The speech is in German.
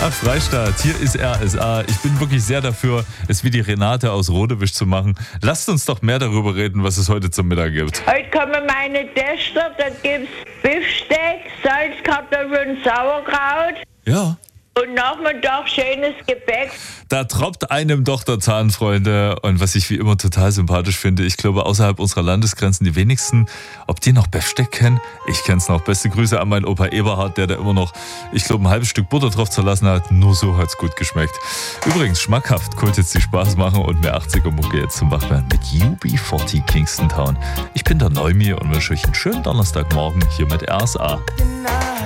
Ach, Freistaat, hier ist RSA. Ich bin wirklich sehr dafür, es wie die Renate aus Rodewisch zu machen. Lasst uns doch mehr darüber reden, was es heute zum Mittag gibt. Heute kommen meine Tester, da gibt's Beefsteak, Salzkartoffeln, Sauerkraut. Ja. Und Nachmittag schönes Gebäck. Da tropft einem doch der Zahn, Freunde. Und was ich wie immer total sympathisch finde, ich glaube, außerhalb unserer Landesgrenzen die wenigsten, ob die noch Befsteck kennen? Ich kenn's noch. Beste Grüße an meinen Opa Eberhard, der da immer noch, ich glaube, ein halbes Stück Butter drauf zerlassen hat. Nur so hat's gut geschmeckt. Übrigens, schmackhaft, Kult jetzt die Spaß machen und mehr 80er-Mucke jetzt zum Wachwerden mit UB40 Kingston Town. Ich bin der Neumi und wünsche euch einen schönen Donnerstagmorgen hier mit RSA.